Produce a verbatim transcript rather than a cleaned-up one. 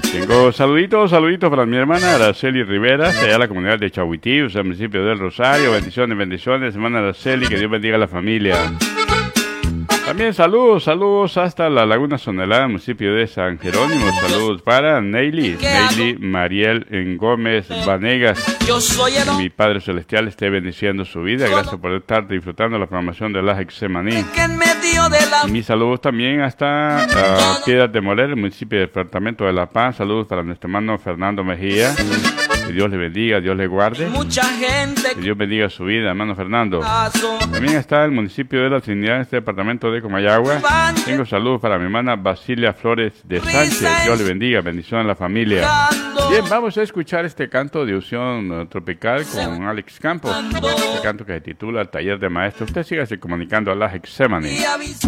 Tengo saluditos, saluditos para mi hermana Araceli Rivera, allá en la comunidad de Chahuití, o sea, municipio del Rosario. Bendiciones, bendiciones, hermana Araceli, que Dios bendiga a la familia. También saludos, saludos hasta la Laguna Sonelada, municipio de San Jerónimo. Saludos para Neily, Neily Mariel en Gómez Vanegas. Que mi Padre Celestial esté bendiciendo su vida. Gracias por estar disfrutando la programación de la Getsemaní. Y mis saludos también hasta uh, Piedras de Moler, el municipio del departamento de La Paz. Saludos para nuestro hermano Fernando Mejía. Que Dios le bendiga, Dios le guarde. Mucha gente. Que Dios bendiga su vida, hermano Fernando. También está el municipio de La Trinidad, en este departamento de Comayagua. Tengo saludos para mi hermana Basilia Flores de Sánchez. Dios le bendiga, bendición a la familia. Bien, vamos a escuchar este canto de unción uh, tropical con Alex Campos. Este canto que se titula El Taller de Maestros. Usted sígase comunicando a la Getsemaní.